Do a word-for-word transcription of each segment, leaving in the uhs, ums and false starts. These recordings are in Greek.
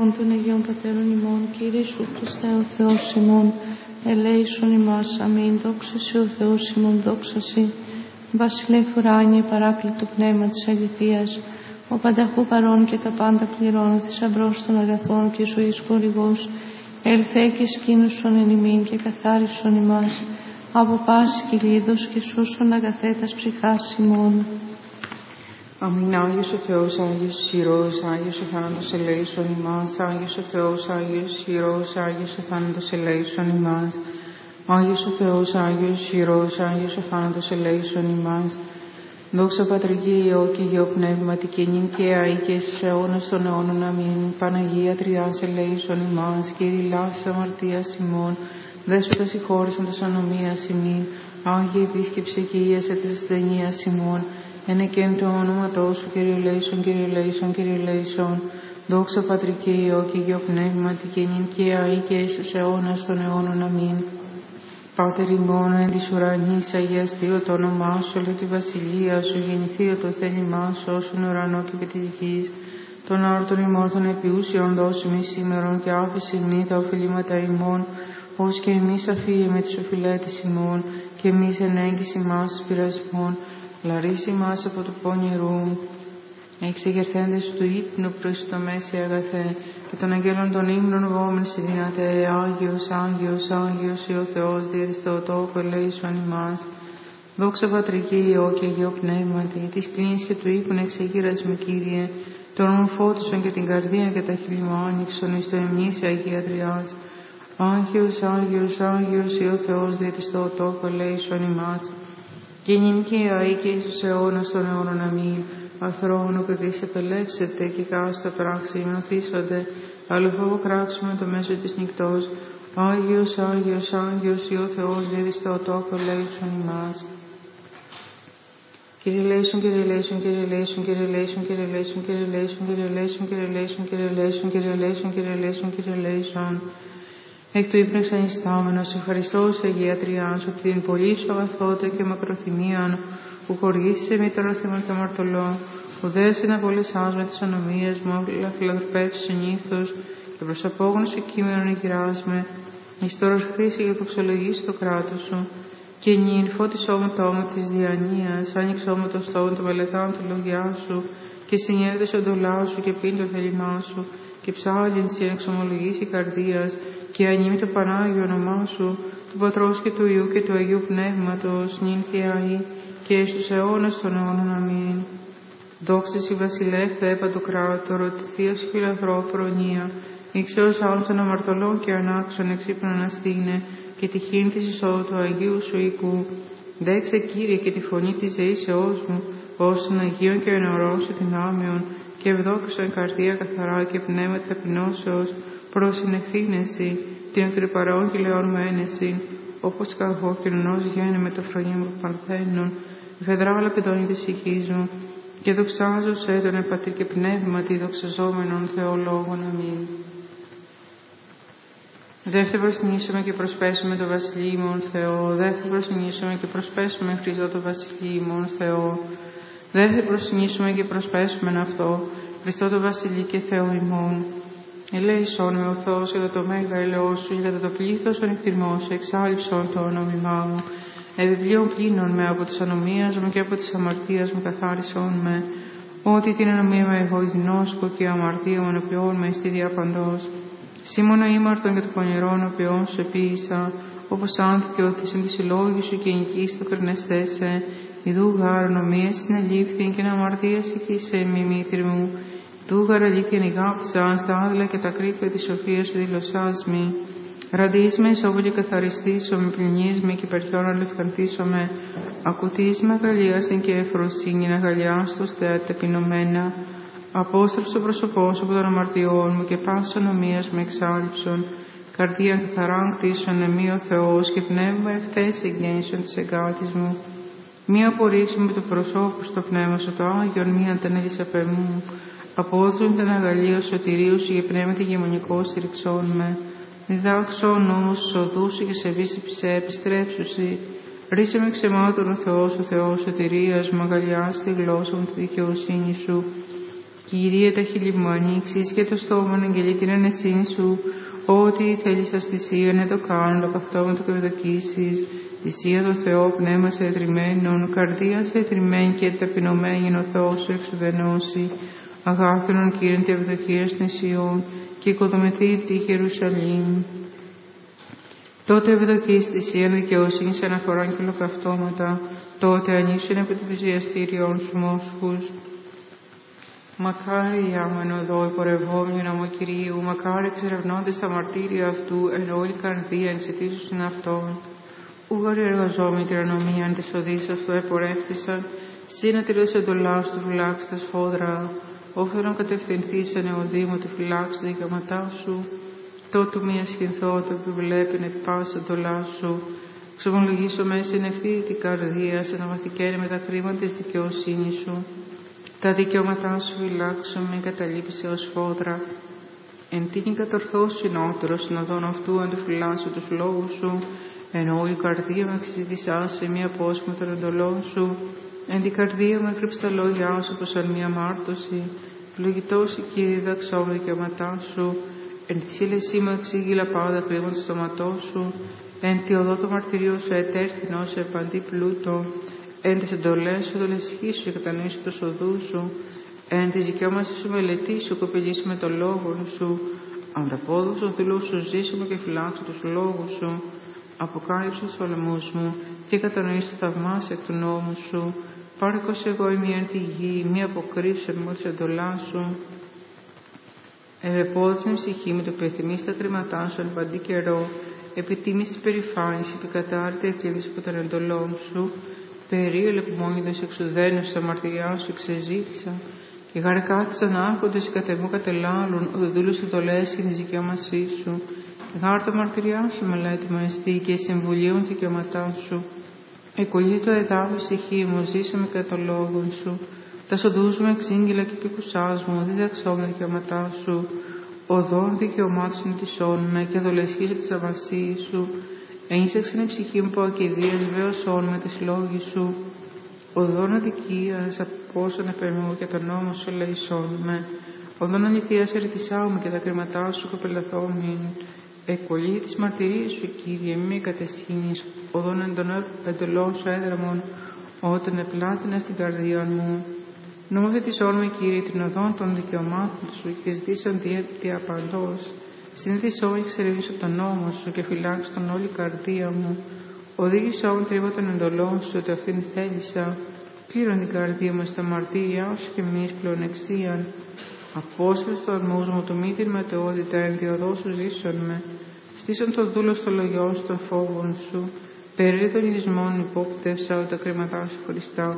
λόγων των Αγίων Πατέρων ημών, Κύριε Ιησού Χριστέ ο Θεός ημών, ελέησον ημάς, αμήν, δόξα Συ ο Θεός ημών, δόξα Συ. Βασιλεύ ουράνιε, παράκλητο πνεύμα της αληθείας, ο πανταχού παρών και τα πάντα πληρώνω, θησαυρός των αγαθών και ζωής χορηγός, ελθέ και σκήνουσον εν ημίν και καθάρισον ημάς, από πάση κυλίδος και σώσον αγαθέτας ψυχάς ημών. Αμήν. Άγιος ο Θεός, Άγιος ισχυρός, Άγιος ο θάνατος ελέησον ημάς, Άγιος ο Θεός, Άγιος ισχυρός, Άγιος ο θάνατος ελέησον ημάς. Άγιος ο Θεός, Άγιος ισχυρός, Άγιος ο θάνατος ελέησον ημάς. Δόξα Πατρί και Υιό και Υιό Πνεύματι και νυν και αεί και στους αιώνας των αιώνων. Αμήν. Παναγία Τριάς ελέησον ημάς, Κύριε λάφης αμαρτίας ημών, Δέσποτα συγχώρησον τας ανομίας ημίν, Άγιε επίσκεψε και ίασε της ασθενείας ημών. Ένε και εν το όνοματό σου, Κύριε ελέησον, Κύριε ελέησον, Κύριε ελέησον. Δόξα Πατρί και Υιό και Υιό Πνεύματι και νυν και αεί και στους αιώνας των αιώνων. Αμήν. Πάτερ ημών εν της ουρανής, αγιαστείο το όνομά σου, όλη τη βασιλεία σου, γεννηθείο το θέλημά σου, όσον ουρανό και επί της γης. Των άρτων ημών των επιούσιων δώσουμε σήμερον και άφησε μη τα οφειλήματα ημών, ως και εμείς αφήγε με τις οφειλέτες ημών, και εμείς ενέγγιση μας πειρασμών, λαρίσι μας από του πονηρού. Εξεγερθέντες του ύπνου προς το μέση αγαθέ, και των αγγέλων των ύμνων βόμεν σε δυνατέ. Άγιος, Άγιος, Άγιος, Υ ο Θεός, διέρης Θεοτόκου ελέησον ημάς. Δόξα Πατρί και Υιό και Υιό Πνεύματι, της κλίνης και του ύπνου εξεγείρας με Κύριε, τον ομφώτισον και την καρδία και τα χείλη μου άνοιξον εις το εμνήσι Αγία Τριάς. Άγιος, Άγιος, Άγιος, Υ ο Θεός, διέρης Θεοτόκου ελέησον ημάς. Και νυν και αεί και εις τους αιώνας των αιώνων. Αμήν. Αθρόνο παιδίς επελεύσετε και κάστα πράξη μαθήσονται, αλλά φόβο κράξουμε το μέσο της νυχτός. Άγιος, Άγιος, Άγιος, Υ ο Θεός, διέρης Θεοτόκου ελέησον ημάς. Κύριε ελέησον, Κύριε ελέησον, Κύριε ελέησον, Κύριε ελέησον, Κύριε ελέησον, Κύριε ελέησον, Κύριε ελέησον, Κύριε ελέησον, Κύριε ελέησον, Κύριε ελέησον, Κύριε ελέησον, Κύριε ελέησον. Εκ του ύπνου εξανιστάμενος, ευχαριστώ σε Αγία Τριάς, ότι την πολύ σου αγαθότητα και μακροθυμίαν που χορηγήσει σε μη τώρα θύμα και αμαρτωλό, που δέσει να απολυσάς με τις ανομίες μου, αλλά φιλανθρωπεύσεις συνήθως και προς απόγνωση κείμενον εγγυράς με, εις τώρα χρήση για υποξολογήσει το κράτος σου. Και νυν φώτισό με το ώμα της διανοίας, άνοιξό με το στόμα των μελετών του λόγια σου, και συνέδεσαι οντολά σου και πίνει το θέλημά σου, και ψάλιν συν εξομολογήσει καρδίας, και ανήμει το Πανάγιο όνομά σου, του Πατρός και του Υιού και του Αγίου Πνεύματος, νυν και αεί, και στους αιώνας των αιώνων. Αμήν. Δόξα Συ Βασιλεύ Θεέ Παντοκράτορ, ότι Θεία Σου φιλανθρώπου προνοία, ηξέως άλλων των αμαρτωλών και ανάξων εξύπνων αναστήνε, και τυχήν της εισόδου του Αγίου Σου οίκου. Δέξε Κύριε και τη φωνή της ζεήσεώς μου, ως των Αγίων και ενωρών Σου δυνάμεων, και ευδόξωσον καρδία καθαρά και πνεύμα ταπεινώσεως, προς συνεχθήνεση, την εκτρυπαρών και λεών μου ένεση, όπως καγώ και νονός γένε με το φρονί μου παρθένων, φεδράλα παιδόνι της ηχής μου, και δοξάζω σε τον Πατήρ και Πνεύματι, δοξαζόμενον Θεολόγων. Αμήν. Δεύτε προσνήσουμε και προσπέσουμε το Βασιλείμον Θεό, δεύτε προσνήσουμε και προσπέσουμε Χριστό το Βασιλείμον Θεό, δεύτε προσνήσουμε και προσπέσουμε αυτό, Χριστό το Βασιλεί και Θεό ημών. Ελέησον με ο Θεός για το μέγα ελαιός σου, για το πλήθος των εκτιμών σου, εξάλληψον το όνομά μου. Επιπλέον πλύνων με από της ανομίας μου και από της αμαρτίας μου καθάρισον με. Ότι την ανομία με εγώ γινώσκω και η αμαρτία μου ενωπιών με στη διαπαντός. Σήμωνα ήμαρτον και το πονηρόν οποίον σου επίησα, όπως άνθηκε ο θύσεν τη συλλόγη σου και νικής το κρενεστέσε. Ιδού γάρ νομία συνελήφθην και να αμαρτία ηχήσε μη μήτρη μου. Δούγαρ αλήθεια νηγάπησαν στα άδλα και τα κρύφια της σοφίας σου δηλωσάς μη. Ραντείς με σώβου και καθαριστήσω με πληνείς με και περιόν αλευκανθήσω με. Ακουτείς με αγαλίασεν και εφροσύνη να αγαλιάστος θεά ταπεινωμένα. Απόστρεψε πρόσωπό σου από των αμαρτιών μου και πάσα νομίας με εξάλληψον. Καρδία καθαρά κτίσον εμεί ο Θεός και πνεύμα ευθές εγγέννησον της εγκάτης μου. Μία απορρίψη με το προσώπου στο πνεύμα σου το Άγιον, μία αντανέλης απ' εμού. Απόδρουν την αγαλία σωτηρίου σου και πνεύμα τη γεμονικό στηριξών με. Διδάξω νόμους σου οδούς σου και σε βύση επιστρέψουσι. Ρίσε με ξεμάτων ο Θεός, ο Θεός σωτηρίας μου, αγαλιάς τη γλώσσα μου τη δικαιοσύνη σου. Κύριε, τα χείλη μου ανοίξεις και το στόμα να αγγελεί την ανεσύνη σου. Ό,τι θέλεις σας θυσίαν, εδώ κάνω, το καυτό μου το ευδοκίσεις. Θυσία το Θεό, πνεύμα σε εδρυμένον, καρδία σε εδρυμένη και ταπεινωμένη, ο Θεός σου εξουδενώσει. Αγάπηνον Κύριον τη ευδοκία στην Σιών και οικοδομηθεί τη Ιερουσαλήμ. Τότε ευδοκείς θυσίαν δικαιοσύνη σε αναφορά και ολοκαυτώματα, τότε ανοίξουν από τη θυσιαστήριον σου μόσχους. Μακάρι οι άμενο εδώ υπορευόμενοι νόμο Κυρίου, μακάρι εξερευνώντες τα μαρτύρια αυτού, εν όλη καρδία εξαιτήσουσιν αυτόν. Ούγαροι εργαζόμενοι την ανομίαν της οδής αυτού επορεύθησαν, σύνα τελώς εντολάς του φυλάξει τα σφόδρα, όφελον κατευθυνθείς εν εωδήμου τη φυλάξει τα δικαιώματά σου, τότε μη ασχυνθώ το επιβλέπεν επί πάση εντολά σου, ξομολογήσω μέσα εν ευθύνη την καρδία, σε να βαθικαίνει με τα χρήματα της δικαιοσύνης σου. Τα δικαιώματά σου φυλάξω, μην καταλήψει ως φόδρα. Εν τίνη κατορθώσει νότερο συνοδόν αυτού, αν του φυλάσσω τους λόγους σου, εν όλη η καρδία με εξειδισά σε μία πόσμη των εντολών σου, εν την καρδία με έκρυψε τα λόγια σου πως αν μία μάρτωση, ευλογητός η Κύριε δαξώ με δικαιώματά σου, εν τη σύλλεσή μου εξήγηλα πάντα χρήμα του στόματός σου, εν τη οδό το μαρτυρίο σου ετέρθυνο σε παντή πλούτο, εν τις εντολές σου δολεσχίσου και κατανοήσου τους οδούς σου, εν της δικαιώμασης σου μελετήσου, κοπηλήσου με το λόγο σου, ανταπόδοξο δούλου σου ζήσουμε και φυλάξου τους λόγους σου, αποκάλυψου τους πολεμούς μου και κατανοήσου τα θαυμάσια εκ του νόμου σου, πάρκος εγώ η μία εν τη γη, μία αποκρύψου εν μόλις εντολά σου, ευεπόδισme ψυχή με το που εθυμείς τα κρίματά σου εν παντή καιρό, επιτίμηση της περηφάνης, επικατάρτη εκλήβηση από τον εντολών σου, περίελε που μόνιδος εξουδένους στα μαρτυριά σου εξεζήτησα και γαρκάθησαν άρχοντες κατεμού κατελάλουν, ο δεδούλους εντολές και της δικαιώμασή σου. Γάρτα μαρτυριά σου μελέτη μου εστί και συμβουλίων δικαιώματά σου. Εκολεί το εδάφη ψυχή μου, ζήσαμε κατά το λόγον σου. Τα σοδούς μου εξήγηλα και πικουσάς μου, διδαξόμαι δικαιώματά σου. Οδόν δικαιωμάτων συνηθισών με και δολεσχίζω της αμασίας σου. Ένισεξαν η ψυχή μου που ακηδίας βέωσόν με τις λόγοι σου. Οδόν αδικίας απόσον επεμού και τον νόμο σου ελεησόν με. Οδόν αληθείας ερετησάου με και τα κρίματά σου κοπελαθόμην. Εκολεί της μαρτυρίας σου, Κύριε, μη κατεσχήνεις. Οδόν εντολών σου έδραμον, όταν επλάτηνα στην καρδία μου. Νομοθετησόν με, Κύριε, την οδόν των δικαιωμάτων σου και ζητήσαν διαπαντός. Συνήθισό εξερευνήσω τον νόμο σου και φυλάξω τον όλη καρδία μου. Οδήγησό μου τρίβω των εντολών σου, ότι αυτήν θέλησα. Κλήρων την καρδία μου στα μαρτύρια σου και μη πλεονεξίαν. Απόσφερε στο αρμούς μου το μύτηρ ματαιότητα, εν τη οδό σου ζήσον με. Στήσον το δούλο στο λογιό σου των φόβων σου. Περί των ειδισμών υπόπτευσα ότι τα κρίματά σου χωριστά.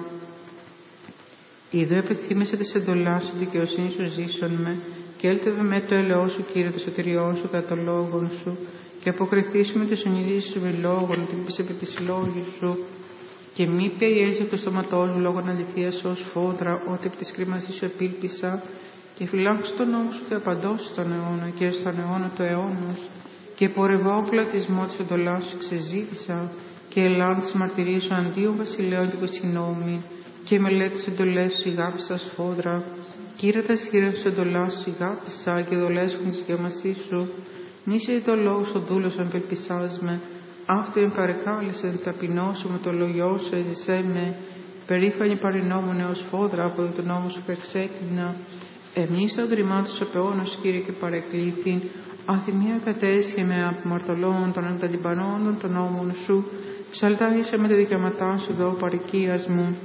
Είδω επευθύμεσα της εντολάς σου, δικαιοσύνη σου ζήσον με. Και έλτευε με το ελαιό σου, Κύριε, το σωτηριό σου κατά το λόγον σου, και αποκριθήσουμε τις ονειδήσεις σου με λόγων, την πεις επί της λόγης σου, και μη περιέζει από το στόματό μου λόγων αληθείας ως φόδρα, ότι επί της κρίμασης σου επίλπισα, και φυλάξω τον νόμο σου και απαντώ στον αιώνα και στον αιώνα του αιώνος, και πορευώ ο πλατισμό της εντολάς σου ξεζήτησα, και ελάν της μαρτυρίας σου αντίον βασιλέων και κοσυνόμη, και μελέτης εντολές σου ηγάπησα σφόδρα. Κύριε, τα σχήρια σου εντολά σου ηγάπησα και δολέσχουν τη δικαιωμασή σου. Νίσε το λόγο σου δούλος αν πελπισάς με. Αυτό εν παρεκάλεσεν ταπεινώ σου με το λογιό σου έζησέ με. Περήφανη παρενόμουν έως φόδρα από το νόμο σου που εξέκλεινα. Εμείς τα οδρυμάτων σου απεώνος, Κύριε, και παρεκλήθην. Αθυμία κατέσχε με απομαρτωλών των ανταλιμπανών των νόμων σου. Ψαλτάρισε με τα δικαιώματά σου δω παροικίας μου.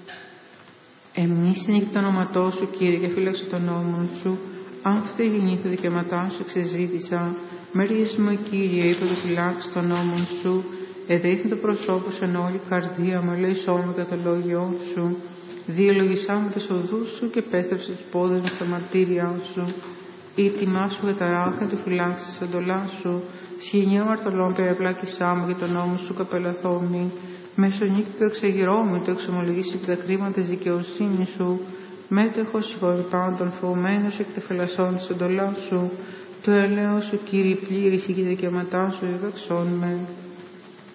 Εμνήσιν εκ το όνοματό σου, Κύριε, και φύλαξε τον νόμο σου. Αυτή γεννήθη τα δικαιώματά σου ξεζήτησα. Μερίες μου, Κύριε, είπε το φυλάξει τον νόμο σου. Εδείχνει το προσώπο σου εν όλη καρδία μου, λέει σώμα κατά το λόγιό σου. Διαλογισά με τους οδούς σου και πέστρεψε τους πόδες με στα μαρτύρια σου. Η τιμά σου καταράχα του φυλάξει τη εντολά σου. Σχοινιό αρτολών περιπλάκησά μου και τον νόμο σου καπελαθόμη. Μεσονύκη το εξεγυρώμη, το εξομολογήσει τα κρίματα της δικαιοσύνης σου. Μέτεχος συγχωρεί πάντων, φοβμένος εκ τεφελασσών της εντολάς σου. Το ελαιό σου, Κύριε, πλήρης και δικαιώματά σου διδαξών με.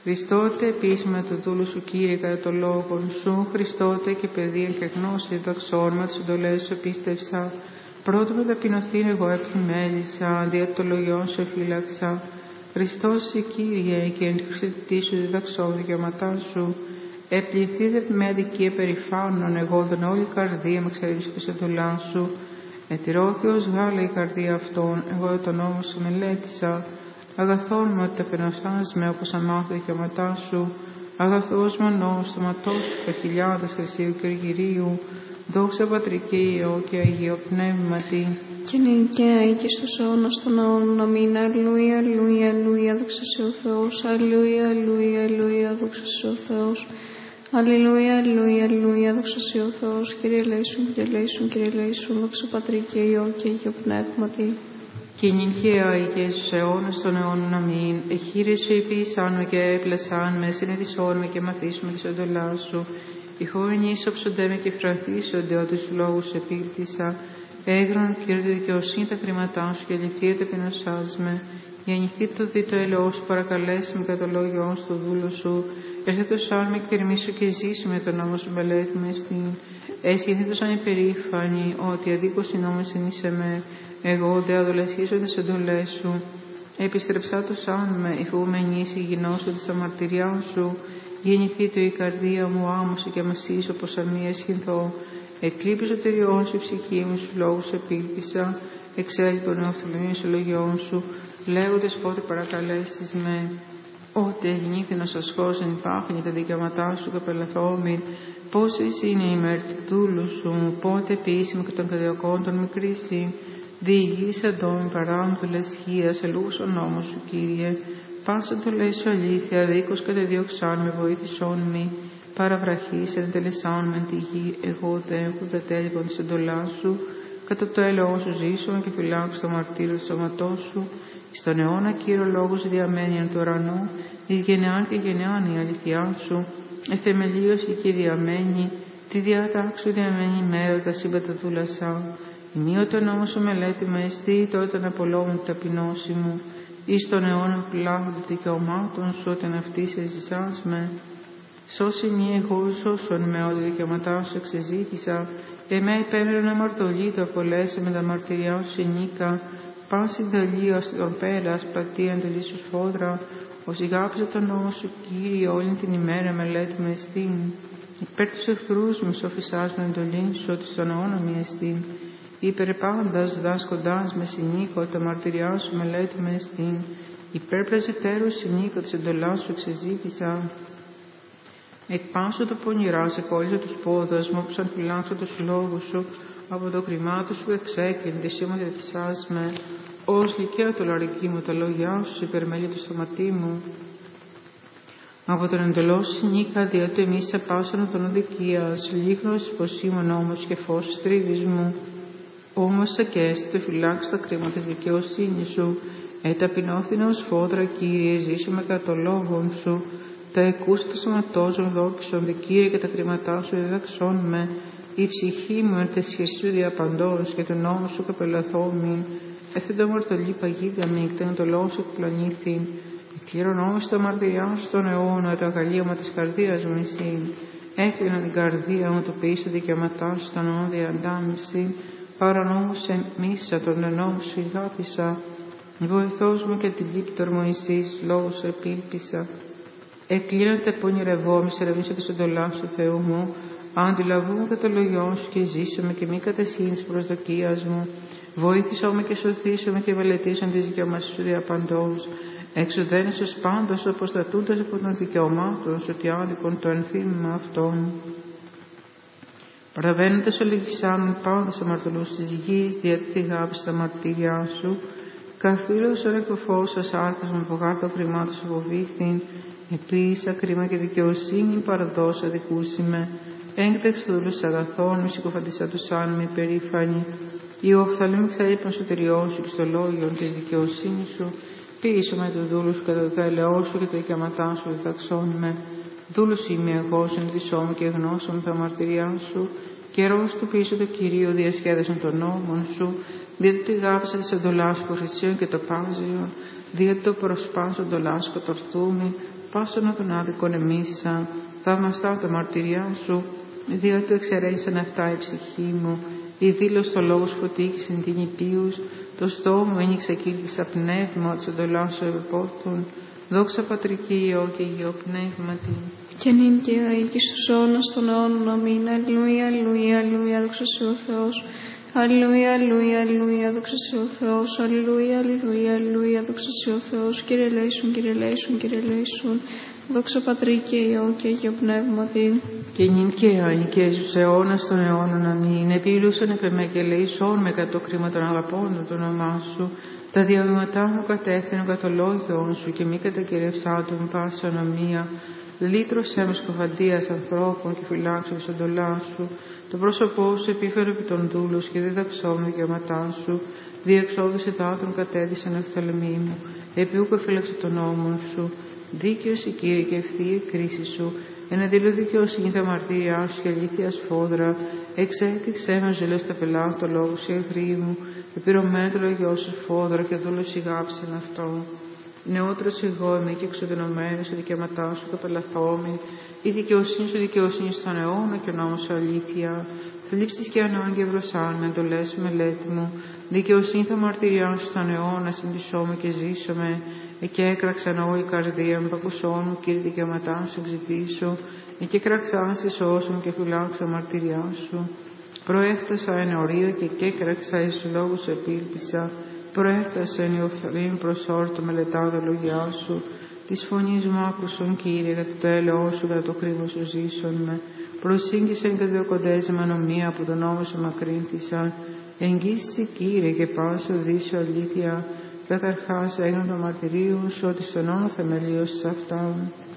Χριστότε επίσημα το δούλου σου, Κύριε, κατά το λόγο σου, Χριστότε και παιδεία και γνώση διδαξών με τις εντολές σου πίστευσα. Πρώτο με ταπεινωθήν εγώ επιμέλησα, αντί το λογιόν σου φύλαξα. Χριστός η Κύριε και εν τη σου διδαξώ δικαιώματά σου. Επληθείτε με αδικία περηφάνων, εγώ δον όλη η καρδία με εξαιρέσει τη εντολά σου. Ετηρώθη ως γάλα η καρδία αυτών, εγώ τον νόμο σου μελέτησα. Αγαθόν μου ότι ταπεινωσάς με όπως αμάθω δικαιώματά σου. Αγαθός μου νόμος στοματός σου, χιλιάδες χρυσίου και οργυρίου. Δόξα Πατρική Υιό και Αγίο Πνεύματι. Και νικαία και στους αιώνας των αιώνων. Αμήν. Αλληλούια, αλληλούια, αλληλούια, δόξα σε ο Θεός. Αλληλούια, αλληλούια, αλληλούια, δόξα σε ο Θεός. Αλληλούια, αλληλούια, αλληλούια, δόξα σε ο Θεός. Κύριε ελέησον, Κύριε ελέησον, Κύριε ελέησον, δόξα Πατρική και Υιό και Αγίο Πνεύματι. Και νικαία και στους αιώνας των αιώνων. Αμήν. Εχείρισου υπήρησαν και έπλασαν με, συνειδησόν με και μαθήσουμε τις εντολάς σου. Οι χώροι ίσοψονται με και φραθίσονται ότι του λόγους επίκτησα. Έγρον Κύριε τη δικαιοσύνη τα χρήματά σου και λυθείτε ταπεινωσάς με. Για νυχτή το δι το ελαιό σου παρακαλέσει με κατά το λόγιό στο δούλο σου. Έρθε το σαν με εκτερμίσου και ζήσου με τον νόμο σου μελέτημα στην. Έσχυνθη το σαν υπερήφανη ότι αδίκως η νόμος ενίσαι με. Εγώ δε αδολεσίσω τις εντολές σου. Επιστρεψά το σαν με ηφούμενης υγιεινώσου της αμαρτυριάς σου. Γεννηθεί το η καρδία μου άμμωσε και αμασίσω πως αμία εσχυνθώ. Εκλείπει σωτηριών σου η ψυχή μου, στους λόγους επίλπισα. Εξέλει τον εωθελονίων σου λογιών σου, λέγοντες πότε παρακαλέσεις με. Ότι εγινήθη να σας χώσεν υπάρχουν τα δικαιώματά σου και απελαθόμην. Πόσες είναι η μέρτη δούλου σου, πότε επίσημα και των κατοικών των μικρήσι. Διηγήσαντον παράμουν του λεσχίας, ελούγους ο νόμος σου, Κύριε. Πάσα το λέει σου αλήθεια, δίκως κατεδίωξαν με βοήθησόν μη. Παραβραχής εν τελεσάν μεν τη γη, εγώ δε έχω τα τέλη από τη εντολά σου. Κατά το έλεό σου ζήσω και φυλάξω το μαρτύριο του σώματός σου. Στον αιώνα κύριο λόγος διαμένει εν του ουρανού, εις γενεάν και γενεάν η αληθειά σου. Εθεμελίωση και διαμένει, τη διατάξου διαμένει μέρα τα σύμπατα δούλασα. Ημίωτο νόμο σου μελέτη με εστί, τότε να απολόμουν την ταπεινώση μου. Εις τον αιώνα πλάγονται δικαιωμάτων σου, όταν αυτή σε ζησάς με. Σώσει μη εγώ σώσον με ό,τι δικαιωματά σου εξεζήτησα. Εμέ υπέμερον αμαρτωλή το απολέσε με τα μαρτυριά σου ενίκα. Πάση δαλείο στον πέρας, πατή αντολή σου σφόδρα. Ως ηγάψε τον νόμο σου, Κύριε, όλη την ημέρα μελέτη με εστίν. Υπέρ τους εχθρούς μου σοφισάς με εντολή σου, ότι στον αιώνα μη εστίν. Υπέρ πάντας δάσκοντάς με συνήκω, τα μαρτυριά σου μελέτη με εστίν. Υπέρ πλαζιτέρου συνήκω, της εντολάς σου εξεζήτησα. Εκπάσω το πονηρά, σε κόλλησα τους πόδας μου, όπως αν φυλάξω τους λόγους σου, από το κρυμάτο σου εξέκλειν, τη σήμα διατησάς με. Ως λυκαία το λαρική μου, τα λόγια σου, υπερμέλεια του στοματί μου. Από τον εντολό σου νίκα, διότι εμείς σε πάσανα τον οδικίας, λίγνος υποσήμων όμως και φως στρίβης μου. Όμως σε και έστω φυλάξει τα κρίματα της δικαιοσύνης σου, εταπεινώθηνα ως φόδρα, Κύριε, ζήσουμε κατά το λόγον σου. Τα εκούστα το σωματός μου δόξον, δε Κύριε, και τα κρίματά σου διδαξών με. Η ψυχή μου ερτεσχεσού διαπαντός και τον νόμο σου καπελαθόμην. Έθετο μορτολή παγίδα με εκτέν το λόγο σου εκπλανήθην. Κληρονόμως τα μαρτυριά σου στον αιώνα, το αγαλίωμα της καρδίας μου εσύ. Έκλεινα την καρδία μου, το πίσω δικαιωματά σου, τον όδια αντάμιση. Παρανόμουσε μίσα, τον ενόμου σου ηγάπησα. Βοηθός μου και την λύπτορ μου εσείς, λόγω σου επίλπισα. Εκλείνατε πονηρευόμη, σε ρεβίσω της εντολάς του Θεού μου. Αντιλαβούμε και το λογιό σου και ζήσουμε και μη κατεσχύνεις προσδοκίας μου. Βοήθησό με και σωθήσό με και μελετήσον τις δικαιωμάτες σου διαπαντός. Εξουδένεσος πάντως αποστατούντας από των δικαιωμάτων σου, ότι άδικον το ενθύμημα αυτών. Παραβαίνοντας ολιγισάμεν πάντως αμαρτωλούς της γης, διότι τη γάπη στα μαρτύρια σου. Καθήλωσον εκ το φως σας άρκας με απογάρτω κρυμάτος αποβήθην. Επίσης κρίμα και δικαιοσύνη παραδόσα δικούσιμε. Έγκτεξ δούλους αγαθών, μη συκοφαντήσα τους αν με υπερήφανη. Η οφθαλμή ξαείπαν σωτηριό σου και στο λόγιο της δικαιοσύνης σου. Πίσω με το δούλου σου κατά το έλεό σου και τα δικαιώματά σου διδαξών με. Δούλους είμαι εγώ, συνειδησό μου και γνώσω με τα μαρτυριά σου. Καιρός του πίσω το Κυρίο διασχέδασαν των νόμων σου. Διότι τη γάψα της εντολάς που χρησίων και το πάζιον. Διότι το προσπάσω εντολάς κατορθούμη. πάσωνα των άδικων εμίσα, θαυμαστά τα μαρτυριά σου, διότι εξαιρέσαν αυτά η ψυχή μου, η δήλωση το λόγος φωτίκησεν την υπίους, το στόμα ένιξε κύλησα πνεύμα, της εντολάς σου ευεπόρτων, δόξα Πατρική Υιό και Υιό Πνεύματι. Και νυν και αεί και στους αιώνας των αιώνων, αμήν. Αλληλούια, αλληλούια, αλληλούια, δόξα σε ο Θεός. Αλληλούια, αλληλούια, αλληλούια, δόξα σε ο Θεός. Αλληλούια, αλληλούια, αλληλούια, δόξα σε ο Θεός. Κύριε ελέησον, Κύριε ελέησον, Κύριε ελέησον. Δόξα Πατρί και Υιό και Υιό Πνεύματι. Και νυν και αεί και στους αιώνας των αιώνων, αμήν. Επίλουσον επ' εμέ και ελέησον με κατ' το κρίμα των αγαπώντων το όνομά σου. Τα διαβήματά μου κατέφθηναν κατ' το λόγιον σου και μη κατακυρευσά του με πάσα ονομία. Λύτρωσέ με σκοφαντίας ανθρώπων και φυλάξω της εντολάς σου. Το πρόσωπό σου επίφερε επί των δούλους και δίδαξό με δικαιώματά σου. Διεξόδησε τα άτρων κατέδυσαν ευθαλμή μου. Επιούκο φύλαξε τον νόμον σου. Δίκαιος η Κύριε και ευθύ η κρίση σου. Εναντίλω δικαιοσύνη τα μαρτύρια σου και αλήθεια σφόδρα. Εξέτηξέ με ζελές τα πελά το λόγο σου εχθροί μου. Επιρωμένο το λόγιο σου σφόδρα και δούλος ηγάψεν αυτό. Νεότερος εγώ είμαι και εξοδενωμένος σε δικαιώματά σου καπελαθόμη. Η δικαιοσύνη σου δικαιοσύνη στον αιώνα και ο νόμος σου αλήθεια. Θλίψεις και ανάγκη ευρωσάν, εντολές μελέτη μου. Δικαιοσύνη θα μαρτυριάσω στον αιώνα, συντησώμαι και ζήσομαι. Εκεί έκραξαν εγώ η καρδία μου, πακουσών μου, Κύριε δικαιώματά σου εξητήσω. Εκεί έκραξαν σε σώσον και φυλάξω μαρτυριά σου. Προέφτασα εν ορίο και κέκραξα εις λόγους επίλπισα. Προέφτασα εν ιοφθαλήν προς όρτο μελετά τα λόγια σου. Της φωνής μου άκουσον, Κύριε, κατά το έλεό σου, κατά το κρίμα σου ζήσον με. Προσήγγισαν και δύο κοντές με ανομία που τον νόμο σου μακρύνθησαν. Εγγύσει, Κύριε, και πάσα δύσιο αλήθεια. Καταρχάς έγιναν το μαρτυρίο σου ότι στον όνο θεμελίωσες αυτά.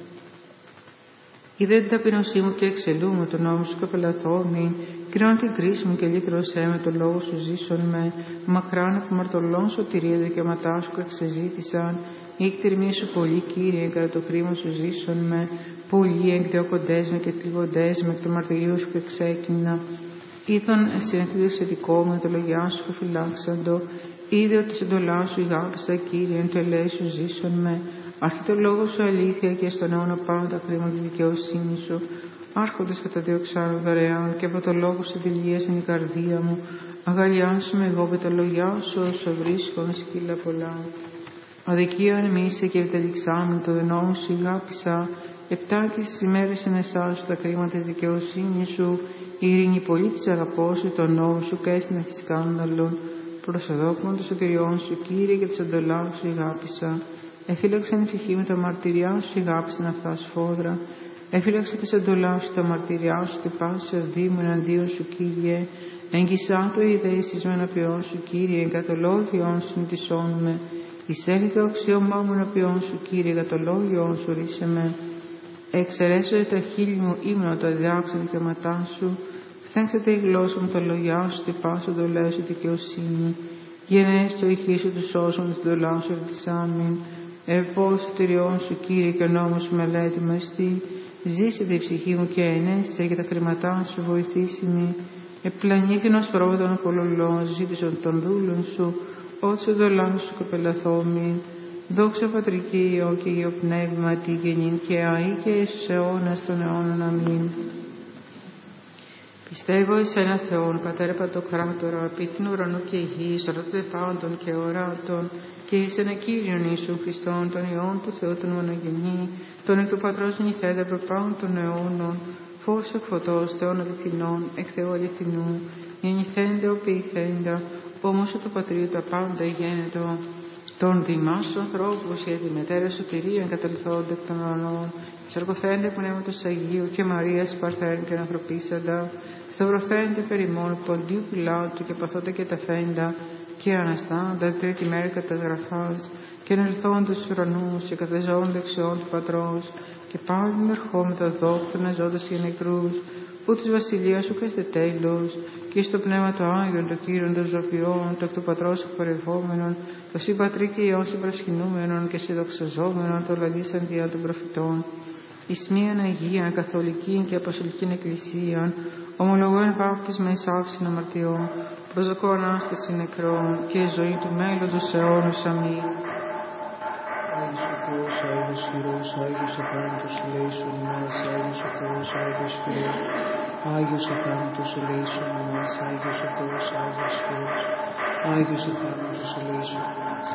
Είδε την ταπεινωσή μου και εξελούμε τον νόμο σου καπελαθόμη. Κρίνω την κρίση μου και λύτρωσέ με τον λόγο σου ζήσον με. Μακράν από μαρτωλών σωτηρία δικαιώματά σου εξεζήτησαν. Η εκτιρμή σου πολύ, Κύριε, κατά το χρήμα σου ζήσον με. Πολλοί εκδιώκοντές με και θλιβοντές με εκ το μαρτυρίο σου που εξέκυνα. Είδον συνεθίδωσε δικό μου το λογιά σου που φυλάξαντο. Είδε ότι σε εντολά σου ηγάπησα, Κύριε, εν το ελέη σου ζήσον με. Αρχή το λόγο σου αλήθεια και στον αιώνα πάνω τα χρήματα της δικαιοσύνης σου. Άρχοντες κατά διώξαν δωρεάν και από το λόγο σου δηλίασαν η καρδία μου. Αγαλιάσου με εγώ με τα λόγια σου όσο βρίσκω με σκύλα πολλά. Αδικίαν μη είσαι και επιτελειξάμιν το δενό σου ηγάπησα. Επτά και στις ημέρες εν εσάς τα κρίματα της δικαιοσύνης σου. Η ειρήνη πολύ της αγαπώ σου, τον νόμο σου και έστεινε της σκάνδαλων. Προσεδόκμον των σωτηριών σου, Κύριε, και της εντολάς σου ηγάπησα. Εφύλαξαν η ψυχή μου τα μαρτυριά σου, ηγάπησαν αυτά σφόδρα. Εφύλαξε της εντολάς σου τα μαρτυριά σου, την πάση οδήμου εναντίον σου, Κύριε. Εγγυσά το ιδέσεις με εναπιόν σου, Κύριε, εγκ' το λόγιον σου νητισώνουμε. Εισέλθει το αξίωμά μου εναπιόν σου, Κύριε, εγκ' το λόγιον σου ρίσε με. Εξαιρέσω τα χείλη μου ύμνο τα διάξα δικαιώματά σου. Φθέξετε η γλώσσα μου τα λόγια σου, την πάση εντολές σου δικαιοσύνη. Γενέστο η χή σου του σώσον της εντολάς σου ευτισάμιν. Ερπός σωτηριών σου, Κύριε, και ο νόμος σου μελέτη με εστί. Ζήσετε η ψυχή μου και ενέστησε και τα χρήματά σου βοηθήσιμη. Επλανήθηνος πρόβατον απολολών, ζήτησον των δούλων σου, ότσι εντολάς σου καπελαθόμη. Δόξα Πατρική Υιό και Υιό Πνεύματι, γεννήν και αεί και εις αιώνας των αιώνων. Αμήν. Πιστεύω εις ένα Θεόν, Πατέρα Παντοκράτορα, απίτην ουρανού και γης, ρωτέ πάντων και οράτων, και εις ένα Κύριον Ιησού Χριστόν, τον Υιόν του Θεού τον μονογενή, τον εκ του Πατρός νηθέντα προπάνω των αιώνων, φως εκ φωτός, Θεών αληθινών, εκ Θεού αληθινού, γεννηθέντα οποιηθέντα, όμως του Πατρίου τα πάντα γένετο. Τον δημάσου ανθρώπους για τη μετέρα σωτηρία εγκαταλθόνται εκ των ουρανών, σαρκοθέντε πνεύματος Αγίου και Μαρίας Παρθέν και ανθρωπίσαντα, σταυρωθέντε περιμών Ποντίου Πιλάτου και παθόντα και τα φέντα, και αναστάντα τρίτη μέρα καταγραφάς, και ενελθόντα στους ουρανούς και καθεζόν δεξιών του Πατρός, και πάλι ερχόμεθα δόκτωνα ζώντας και νεκρούς, που της βασιλείας σου καίστε τέλος, και στο πνεύμα το Άγιον, το Κύριον των Ζωοποιών, το εκ του Πατρός εκπορευόμενον, το Συ Πατρί και Υιόν συμπρασχηνούμενον και συδοξαζόμενον, το λαλήσαν διά των προφητών, εις μίαν Αγίαν, καθολικήν και αποστολικήν εκκλησίαν, ομολογώ εν βάπτισμα εις άφησιν αμαρτιών, προσδοκώ ανάσταση νεκρών και η ζωή του μέλλοντος αιώνους. Αμήν. Θεός, Άγιος Χειρός, Άγιος Αθάνατος, ελέησον ημάς, Άγιος ο Θεός, Άγιος Χειρός, Άγιος Αθάνατος, ελέησον ημάς, Άγιος ο Θεός, Άγιος Χειρός, Άγιος Αθάνατος, ελέησον ημάς.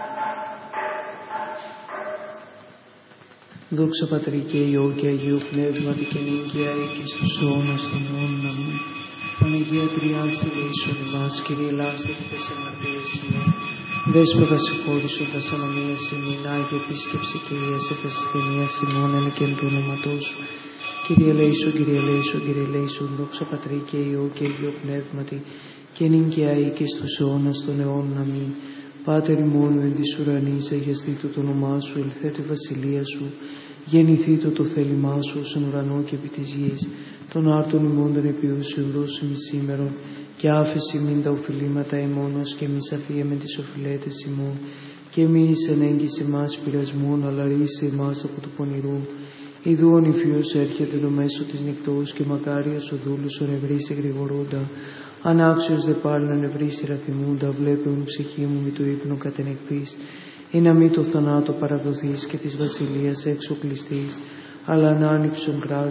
Δόξα Πατρί και Υιό και Αγίου Πνεύματι και νύχια και στους αιώνας των αιώνων. Αμήν. Παναγία Τριάς, ελέησον ημάς, Κύριε ελάστε και τες αμαρτίες ημών. Δέσποτα συγχώρησον τας ανομίας ημών, Άγιε επίσκεψη Κυρίας σε τας ασθενείας ημών, ένα και εν του ονόματός σου. Κύριε ελέησον, Κύριε ελέησον, Κύριε ελέησον, δόξα Πατρί και Υιό και Αγίου Πνεύματι και νύχια και στους αιώνας των αιώνων. Αμήν. Πάτερ ημών εν της ουρανής, αγιαστήτω το όνομά σου, ελθέτω η βασιλεία σου, γεννηθήτω το θέλημά σου στον ουρανό και επί της γης. Των άρτων ημών των επιούσεων δώσου ημί σήμερον, και άφεση μην τα οφειλήματα ημώνος και μη αφίε με τις οφειλέτες ημών, και μη εις ενέγγιση μας πειρασμών, αλλά ρίσε εμάς από του πονηρού. Ιδού ο νηφίος έρχεται το μέσο της νυχτός, και μακάριος ο δούλος ο νευρίσει γρηγορούντα. Ανάξιος δε πάλι να νευρίσει ραθυμούντα, βλέπεων ψυχή μου μη το ύπνο κατενεκπείς, ή να μη το θανάτο παραδοθείς και της βασιλείας έξω κλειστείς, αλλά να άνοιξον κράτος